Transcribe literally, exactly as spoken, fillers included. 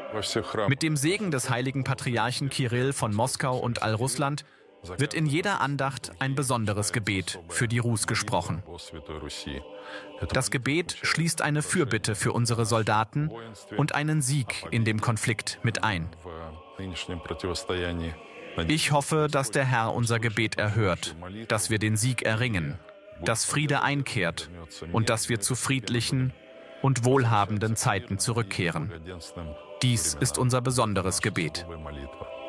Mit dem Segen des heiligen Patriarchen Kirill von Moskau und All-Russland wird in jeder Andacht ein besonderes Gebet für die Rus gesprochen. Das Gebet schließt eine Fürbitte für unsere Soldaten und einen Sieg in dem Konflikt mit ein. Ich hoffe, dass der Herr unser Gebet erhört, dass wir den Sieg erringen, dass Friede einkehrt und dass wir zu friedlichen und wohlhabenden Zeiten zurückkehren. Dies ist unser besonderes Gebet.